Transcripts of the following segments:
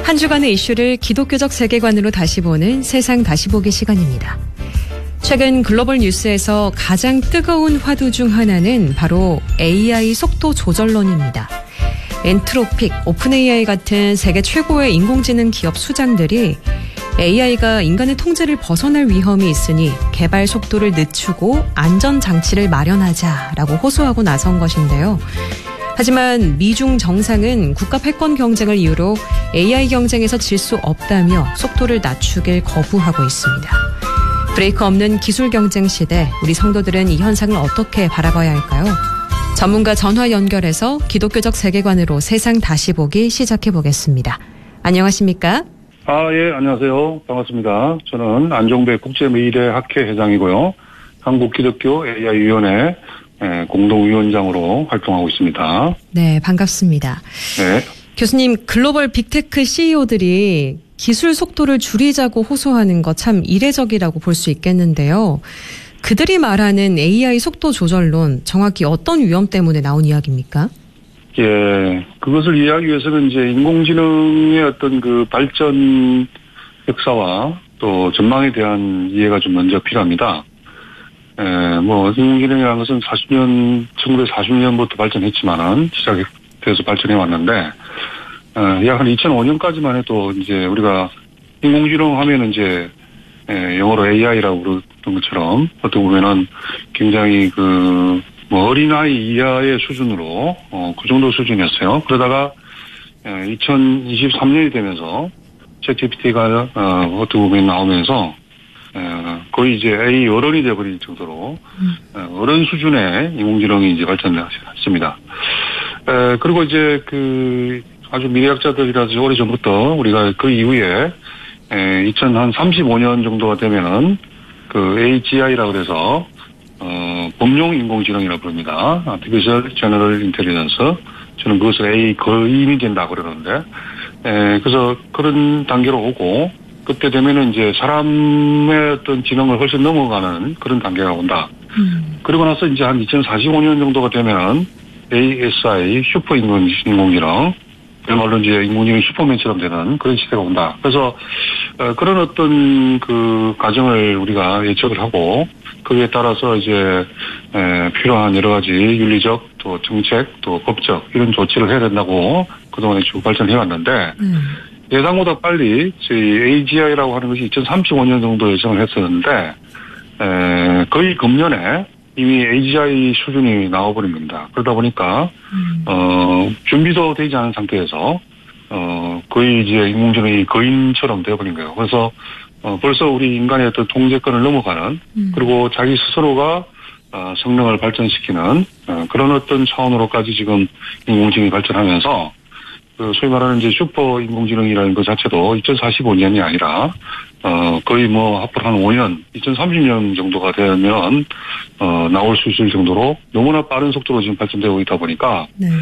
한 주간의 이슈를 기독교적 세계관으로 다시 보는 세상 다시 보기 시간입니다. 최근 글로벌 뉴스에서 가장 뜨거운 화두 중 하나는 바로 AI 속도 조절론입니다. 엔트로픽, 오픈 AI 같은 세계 최고의 인공지능 기업 수장들이 AI가 인간의 통제를 벗어날 위험이 있으니 개발 속도를 늦추고 안전장치를 마련하자라고 호소하고 나선 것인데요. 하지만 미중 정상은 국가 패권 경쟁을 이유로 AI 경쟁에서 질 수 없다며 속도를 낮추길 거부하고 있습니다. 브레이크 없는 기술 경쟁 시대, 우리 성도들은 이 현상을 어떻게 바라봐야 할까요? 전문가 전화 연결해서 기독교적 세계관으로 세상 다시 보기 시작해 보겠습니다. 안녕하십니까? 예, 안녕하세요. 반갑습니다. 저는 안종배 국제미래 학회 회장이고요. 한국기독교 AI위원회 공동위원장으로 활동하고 있습니다. 네, 반갑습니다. 네. 교수님, 글로벌 빅테크 CEO들이 기술 속도를 줄이자고 호소하는 것 참 이례적이라고 볼 수 있겠는데요. 그들이 말하는 AI 속도 조절론, 정확히 어떤 위험 때문에 나온 이야기입니까? 예, 그것을 이해하기 위해서는 이제 인공지능의 어떤 그 발전 역사와 또 전망에 대한 이해가 좀 먼저 필요합니다. 인공지능이라는 것은 1940년부터 발전했지만은 시작돼서 발전해 왔는데, 약 한 2005년까지만 해도 이제 우리가 인공지능 하면은 이제, 영어로 AI라고 부르던 것처럼 어떻게 보면은 굉장히 어린아이 이하의 수준으로, 그 정도 수준이었어요. 그러다가, 2023년이 되면서, 챗GPT가, 어떻게 보면 나오면서, 거의 이제 AI 어른이 되어버릴 정도로, 어른 수준의 인공지능이 이제 발전했습니다. 그리고 이제 아주 미래학자들이라든지 오래전부터 우리가 그 이후에, 2035년 정도가 되면은, AGI라고 그래서, 범용 인공지능이라고 부릅니다. Artificial General Intelligence. 저는 그것을 AI 거인이 된다고 그러는데, 그래서 그런 단계로 오고, 그때 되면은 이제 사람의 어떤 지능을 훨씬 넘어가는 그런 단계가 온다. 그리고 나서 이제 한 2045년 정도가 되면은 ASI, 슈퍼 인공지능, 그야말로 이제 인공지능 슈퍼맨처럼 되는 그런 시대가 온다. 그래서, 그런 어떤 과정을 우리가 예측을 하고, 거기에 따라서 이제, 필요한 여러 가지 윤리적, 또 정책, 또 법적, 이런 조치를 해야 된다고 그동안에 쭉 발전해 왔는데, 예상보다 빨리 저희 AGI라고 하는 것이 2035년 정도 예상을 했었는데, 거의 금년에 이미 AGI 수준이 나와버린 겁니다. 그러다 보니까, 준비도 되지 않은 상태에서, 거의 이제 인공지능이 거인처럼 되어버린 거예요. 그래서, 벌써 우리 인간의 어떤 통제권을 넘어가는, 그리고 자기 스스로가, 성능을 발전시키는, 그런 어떤 차원으로까지 지금 인공지능이 발전하면서, 소위 말하는 이제 슈퍼 인공지능이라는 것 자체도 2045년이 아니라, 거의 앞으로 한 5년, 2030년 정도가 되면, 나올 수 있을 정도로 너무나 빠른 속도로 지금 발전되고 있다 보니까,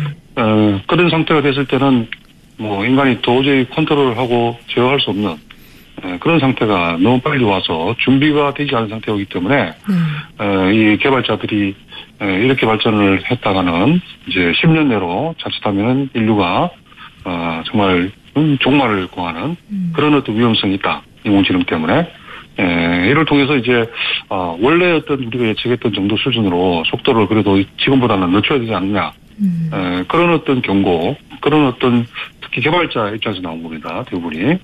그런 상태가 됐을 때는, 인간이 도저히 컨트롤하고 제어할 수 없는, 그런 상태가 너무 빨리 와서 준비가 되지 않은 상태이기 때문에, 이 개발자들이, 이렇게 발전을 했다가는 이제 10년 내로 자칫하면 인류가, 정말, 종말을 구하는 그런 어떤 위험성이 있다. 인공지능 때문에. 이를 통해서 이제, 원래 어떤 우리가 예측했던 정도 수준으로 속도를 그래도 지금보다는 늦춰야 되지 않느냐. 그런 어떤 경고, 그런 어떤 특히 개발자 입장에서 나온 겁니다. 대부분이.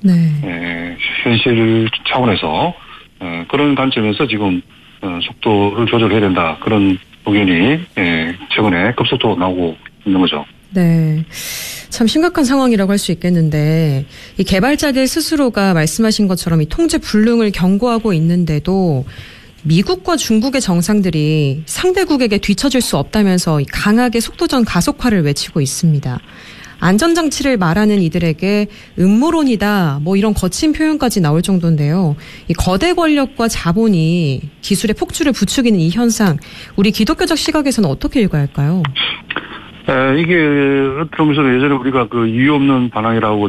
현실 차원에서, 그런 관점에서 지금, 속도를 조절해야 된다. 그런 의견이, 최근에 급속도로 나오고 있는 거죠. 네. 참 심각한 상황이라고 할 수 있겠는데, 이 개발자들 스스로가 말씀하신 것처럼 이 통제 불능을 경고하고 있는데도 미국과 중국의 정상들이 상대국에게 뒤처질 수 없다면서 강하게 속도전 가속화를 외치고 있습니다. 안전장치를 말하는 이들에게 음모론이다, 이런 거친 표현까지 나올 정도인데요. 이 거대 권력과 자본이 기술의 폭주를 부추기는 이 현상, 우리 기독교적 시각에서는 어떻게 읽어야 할까요? 이게 어떤 점에서 예전에 우리가 이유 없는 반항이라고